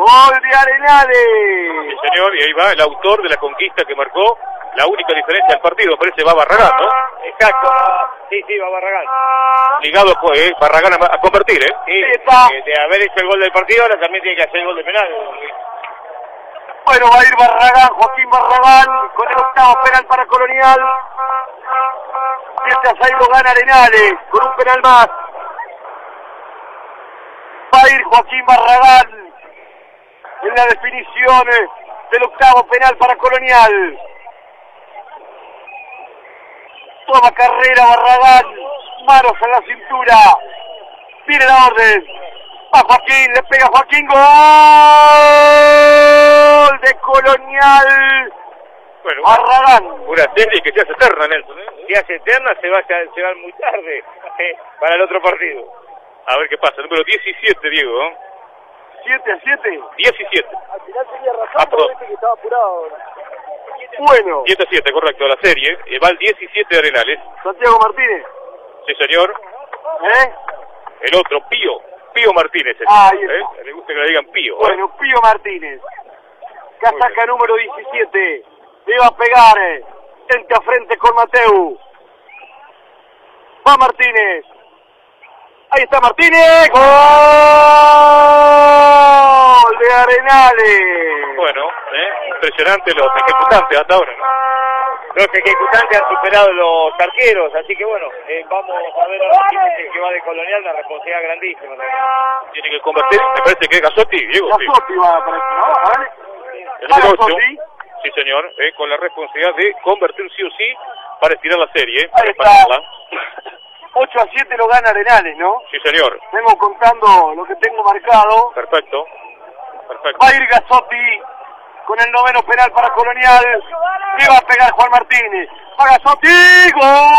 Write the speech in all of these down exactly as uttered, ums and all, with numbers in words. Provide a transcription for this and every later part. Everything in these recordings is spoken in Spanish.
Gol de Arenales. Sí, señor, y ahí va el autor de la conquista que marcó la única diferencia del partido. Parece va Barragán, ¿no? Exacto. Sí, sí, va Barragán. Ligado eh, Barragán a, a convertir, ¿eh? Sí, está. eh, de haber hecho el gol del partido, ahora también tiene que hacer el gol de penal. Bueno, va a ir Barragán, Joaquín Barragán, con el octavo penal para Colonial. siete a seis lo gana Arenales, con un penal más. Va a ir Joaquín Barragán en la definición del octavo penal para Colonial. Toma carrera Barragán, manos en la cintura. Viene la orden. A Joaquín, le pega Joaquín, gol de Colonial. Bueno, Barragán. una serie que se hace eterna, Nelson, ¿eh? Si hace eterna, se va, se va muy tarde eh, para el otro partido. A ver qué pasa, número diecisiete, Diego, ¿eh? siete a siete. diecisiete. Al final seguía Ah, arrasando, perdón. viste que estaba apurado. Bueno, siete a siete, correcto, la serie. Eh, va el diecisiete de Arenales. Santiago Martínez. Sí, señor. ¿Eh? El otro, Pío. Pío Martínez. El, Ah, ahí ¿eh? está. Le gusta que le digan Pío, ¿eh? Bueno, Pío Martínez. Casaca número diecisiete. Le iba a pegar eh, frente a frente con Mateu. Va Martínez. Ahí está Martínez. Gol de Arenales. Bueno, ¿eh? Impresionante los ejecutantes hasta ahora, ¿no? Los ejecutantes han superado los arqueros, así que bueno, eh, vamos a ver ahora quién es el que va de Colonial, una responsabilidad grandísima también. Tiene que convertir, me parece que es Gasotti, Diego. Sí. Gasotti va a aparecer, ¿no? A ver. El número ocho. Gasotti. Sí, señor, eh, con la responsabilidad de convertir sí o sí para estirar la serie. Ahí para está. pasarla. ocho a siete lo gana Arenales, ¿no? Sí, señor. Vengo contando lo que tengo marcado. Perfecto. Perfecto. Va a ir Gasotti con el noveno penal para Colonial. Le va a pegar Juan Martínez. Va Gasotti.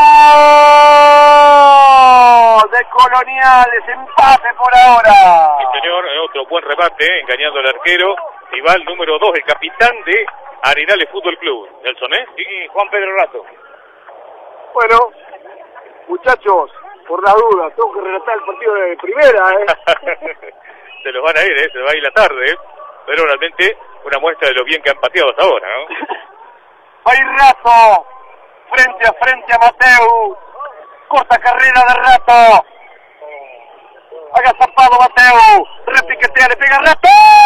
¡Gol de Coloniales! Empate por ahora. Sí, señor, eh, otro buen remate, eh, engañando al arquero. Y va el número dos, el capitán de Arenales Fútbol Club. Nelson, ¿eh? Y Juan Pedro Rato. Bueno, muchachos, por la duda, tengo que relatar el partido de primera, ¿eh? Se los van a ir, ¿eh? Se va a ir la tarde, ¿eh? Pero realmente una muestra de lo bien que han pateado hasta ahora, ¿no? Va a ir Rato, frente a frente a Mateu. Corta carrera de Rato. Agazapado Mateu. Repiquetea, le pega Rato.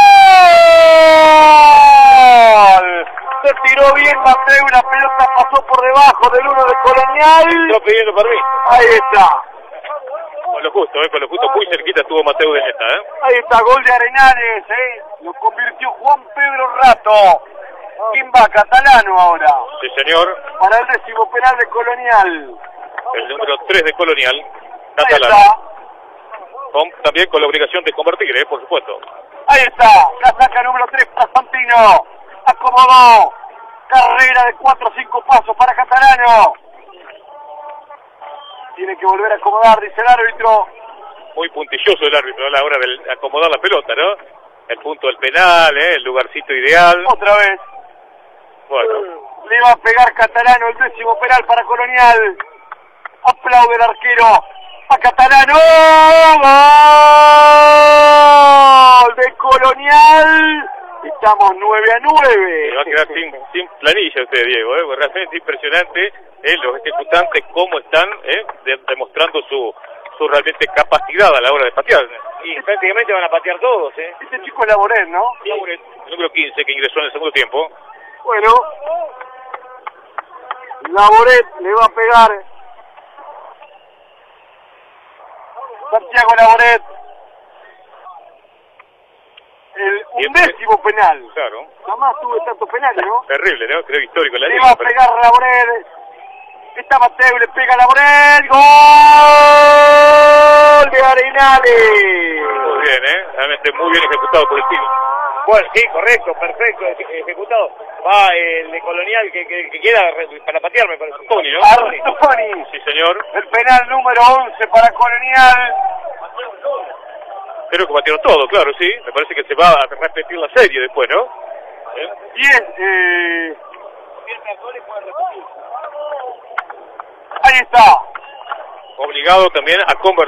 ¡Gol! Se tiró bien Mateu y la pelota pasó por debajo del uno de Colonial. Está pidiendo permiso. Ahí está. Con lo justo, ¿eh? Con lo justo, muy cerquita estuvo Mateo de esta, ¿eh? Ahí está, gol de Arenales, ¿eh? Lo convirtió Juan Pedro Rato. ¿Quién va? Catalano ahora. Sí, señor. Para el décimo penal de Colonial. El número tres de Colonial. Ahí Catalán. está. Con, también con la obligación de convertir, ¿eh? Por supuesto. Ahí está. Casaca número tres para Santino. Acomodó. Carrera de cuatro o cinco pasos para Catalano. Tiene que volver a acomodar, dice el árbitro. Muy puntilloso el árbitro a la hora de acomodar la pelota, ¿no? El punto del penal, ¿eh? El lugarcito ideal. Otra vez. Bueno. Le va a pegar Catalano el décimo penal para Colonial. Aplaude el arquero. A Catalano. ¡Gol de Colonial! Estamos nueve a nueve. Se va a quedar sin, sin planilla usted, Diego, ¿eh? Realmente impresionante, ¿eh? Los ejecutantes cómo están, ¿eh? De, demostrando su, su realmente capacidad a la hora de patear. Y prácticamente van a patear todos, ¿eh? Este chico es Laboret, ¿no? Sí. El número quince que ingresó en el segundo tiempo. Bueno. Laboret le va a pegar. Santiago Laboret. El undécimo penal. Claro. Jamás tuve tantos penales, ¿no? Terrible, ¿no? Creo histórico en la Le liga. va a pegar Laboret. Está Mateo, le pega Laboret. ¡Gol de Arenales! Muy bien, ¿eh? Realmente muy bien ejecutado por el tiro. Bueno, sí, correcto, perfecto, eje- ejecutado. Va el de Colonial que, que, que queda re- para patear, me parece. Tony, ¿no? Artoni. Sí, señor. El penal número once para Colonial. Creo que batieron todo, claro, sí. Me parece que se va a repetir la serie después, ¿no? ¿Eh? diez. Eh... Ahí está. Obligado también a convertir.